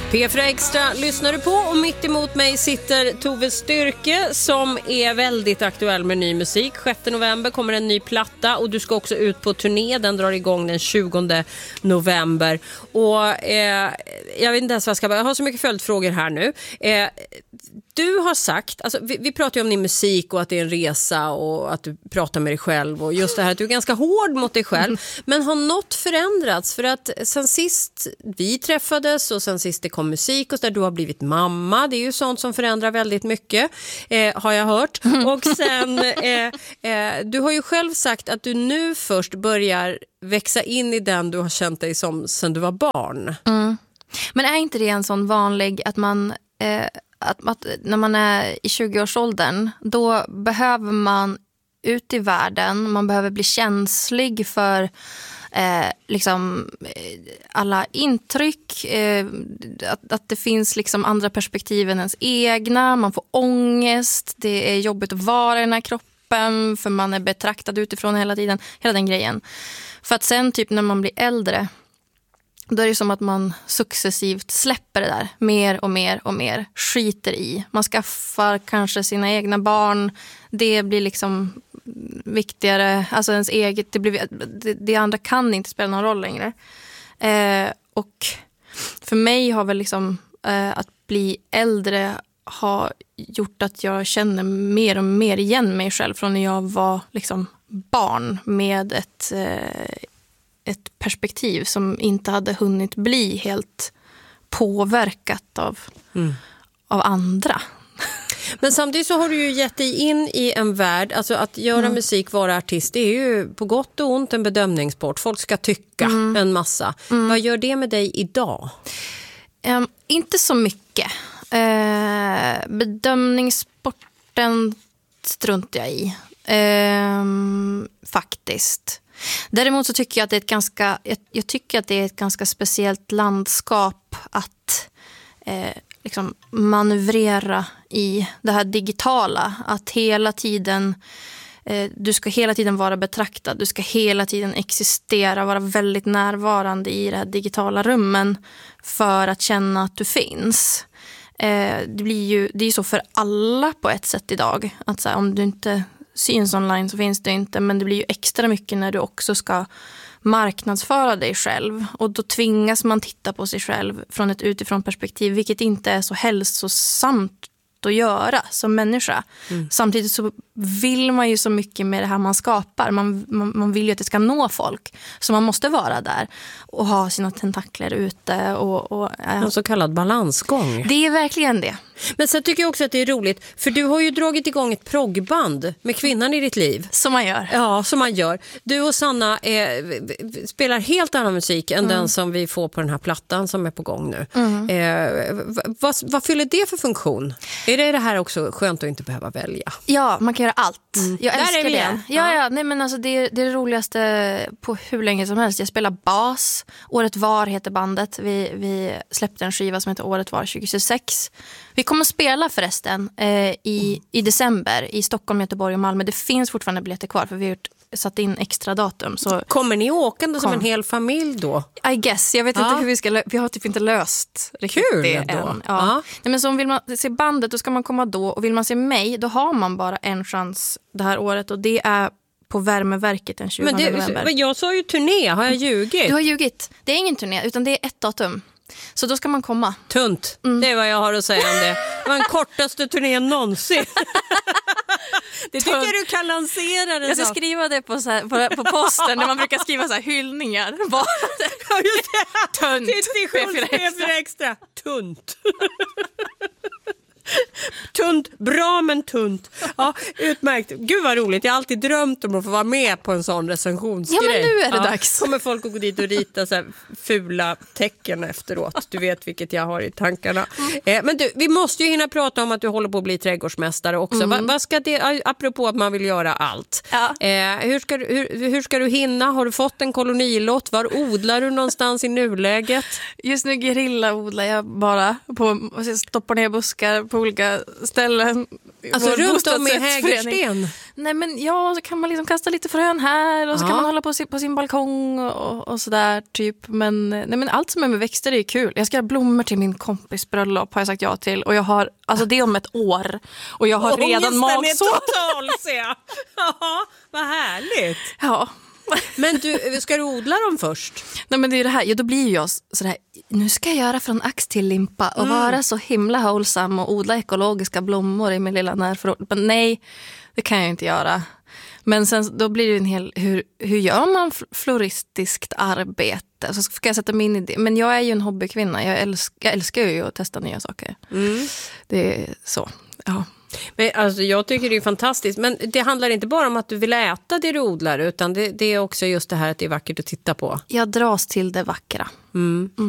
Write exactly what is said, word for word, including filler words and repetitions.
P fyra Extra lyssnar du på och mitt emot mig sitter Tove Styrke som är väldigt aktuell med ny musik. sjätte november kommer en ny platta och du ska också ut på turné. Den drar igång den tjugonde november. Och eh, jag vet inte ens vad jag ska börja. Jag har så mycket följdfrågor här nu. Eh, du har sagt, alltså vi, vi pratar ju om din musik och att det är en resa och att du pratar med dig själv och just det här att du är ganska hård mot dig själv. Men har något förändrats? För att sen sist vi träffades och sen sist det kom musik och så där, du har blivit mamma. Det är ju sånt som förändrar väldigt mycket, eh, har jag hört. Och sen, eh, eh, du har ju själv sagt att du nu först börjar växa in i den du har känt dig som sen du var barn. Mm. Men är inte det en sån vanlig att man... Eh, Att, att när man är i tjugoårsåldern då behöver man ut i världen, man behöver bli känslig för eh, liksom alla intryck, eh, att, att det finns liksom andra perspektiv än ens egna, man får ångest, det är jobbigt att vara i den här kroppen för man är betraktad utifrån hela tiden, hela den grejen. För att sen typ när man blir äldre då är det som att man successivt släpper det där mer och mer och mer, skiter i. Man skaffar kanske sina egna barn. Det blir liksom viktigare. Alltså ens eget, det, blir, det, det andra kan inte spela någon roll längre. Eh, och för mig har väl liksom eh, att bli äldre har gjort att jag känner mer och mer igen mig själv från när jag var liksom barn med ett... Eh, ett perspektiv som inte hade hunnit bli helt påverkat av, mm. av andra. Men samtidigt så har du ju gett dig in i en värld, alltså att göra mm. musik, vara artist, det är ju på gott och ont en bedömningssport. Folk ska tycka mm. en massa. Mm. Vad gör det med dig idag? Um, inte så mycket. Uh, bedömningssporten struntar jag i. Um, faktiskt. Däremot så tycker jag att det är ett ganska, jag, jag tycker att det är ett ganska speciellt landskap att eh, liksom manövrera i det här digitala. Att hela tiden, eh, du ska hela tiden vara betraktad, du ska hela tiden existera, vara väldigt närvarande i det här digitala rummen för att känna att du finns. Eh, det blir ju, det är ju så för alla på ett sätt idag. Att så här, om du inte syns online så finns det inte, men det blir ju extra mycket när du också ska marknadsföra dig själv och då tvingas man titta på sig själv från ett utifrån perspektiv, vilket inte är så hälsosamt att göra som människa. Mm. Samtidigt så vill man ju så mycket med det här man skapar. Man, man, man vill ju att det ska nå folk. Så man måste vara där och ha sina tentakler ute. Och, och, äh. En så kallad balansgång. Det är verkligen det. Men sen tycker jag också att det är roligt. För du har ju dragit igång ett proggband med kvinnan i ditt liv. Som man gör. Ja, som man gör. Du och Sanna eh, spelar helt annan musik än mm. den som vi får på den här plattan som är på gång nu. Mm. Eh, vad, vad fyller det för funktion? Är det det här också skönt att inte behöva välja? Ja, man kan göra allt. Mm. Jag Där älskar är vi det. igen. Ja, ja. Nej, men alltså det, det är det roligaste på hur länge som helst. Jag spelar bas. Året var heter bandet. Vi, vi släppte en skiva som heter Året var tjugohundratjugosex. Vi kommer att spela förresten eh, i, mm. i december i Stockholm, Göteborg och Malmö. Det finns fortfarande biljetter kvar för vi har gjort, satt in extra datum. Så kommer ni åkande som en hel familj då? I guess. Jag vet ja. inte hur vi ska lö- vi har typ inte löst riktigt Kul det då. än. Ja. Ja. Nej, men så vill man se bandet då ska man komma då och vill man se mig då har man bara en chans det här året och det är på Värmeverket den tjugonde men det, november. Men jag sa ju turné, har jag ljugit? Du har ljugit. Det är ingen turné utan det är ett datum. Så då ska man komma. Tunt, mm. det är vad jag har att säga om det. Det var den kortaste turnén någonsin. Det tycker jag du kan lansera. Jag ska sak. skriva det på, så här, på, på posten när man brukar skriva så här hyllningar. Bara tunt. P fyra Extra. Tunt. Tunt, bra men tunt. Ja, utmärkt. Gud vad roligt. Jag har alltid drömt om att få vara med på en sån recensionsgrej. Ja, men nu är det ja, dags. Kommer folk att gå dit och rita så här fula tecken efteråt. Du vet vilket jag har i tankarna. Mm. Eh, men du, vi måste ju hinna prata om att du håller på att bli trädgårdsmästare också. Mm. Va, vad ska det, apropå att man vill göra allt. Ja. Eh, hur, ska, hur, hur ska du hinna? Har du fått en kolonilott? Var odlar du någonstans i nuläget? Just nu gerilla odlar jag bara. På, och stoppar ner buskar på olika ställen. Alltså runt om i Hägersten? Nej men ja, så kan man liksom kasta lite frön här och så Ja. kan man hålla på sin, på sin balkong och, och sådär typ. Men, nej, men allt som är med växter är kul. Jag ska ha blommor till min kompis bröllop har jag sagt ja till. Och jag har, alltså det är om ett år. Och jag har Ångesten redan är magsår. total, ser jag. Ja, vad härligt. Ja. Men du, ska du odla dem först? Nej men det är det här, ja, då blir jag sådär, nu ska jag göra från ax till limpa och Mm. vara så himla hållsam och odla ekologiska blommor i min lilla närförråd. Men nej, det kan jag inte göra. Men sen då blir det en hel, hur, hur gör man floristiskt arbete? Så ska jag sätta mig in i det. Men jag är ju en hobbykvinna, jag älskar, jag älskar ju att testa nya saker. Mm. Det är så, ja. Men alltså, jag tycker det är fantastiskt. Men det handlar inte bara om att du vill äta det du odlar, utan det, det är också just det här att det är vackert att titta på. Jag dras till det vackra. Mm. Mm.